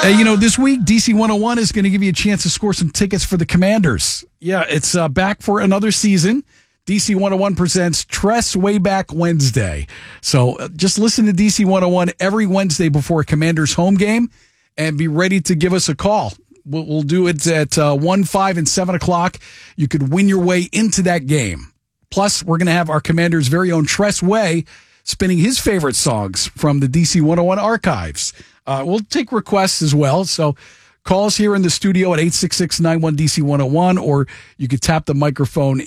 This week, DC 101 is going to give you a chance to score some tickets for the Commanders. Yeah, it's back for another season. DC 101 presents Tress Way Back Wednesday. So just listen to DC 101 every Wednesday before a Commanders home game and be ready to give us a call. We'll do it at 1, 5, and 7 o'clock. You could win your way into that game. Plus, we're going to have our Commanders' very own Tress Way spinning his favorite songs from the DC 101 archives. We'll take requests as well. So call us here in the studio at 866-91-DC-101, or you could tap the microphone